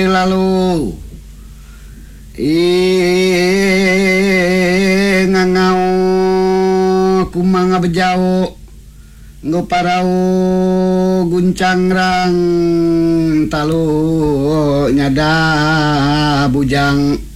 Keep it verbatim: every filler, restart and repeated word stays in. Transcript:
lalu i ngangau kumanga bejau nggo parau guncang rang talu nyada bujang